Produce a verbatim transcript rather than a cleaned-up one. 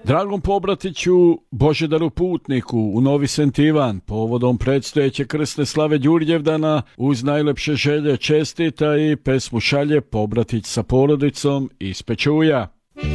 Dragom Pobratiću, Božidaru Putniku u Novi Sent Ivan povodom predstojeće krsne slave Đurđevdana uz najlepše želje čestita i pesmu šalje Pobratić sa porodicom iz Pečuja.